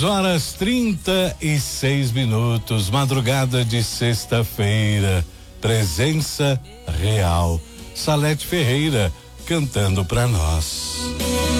6h36, madrugada de sexta-feira. Presença real. Salete Ferreira cantando pra nós.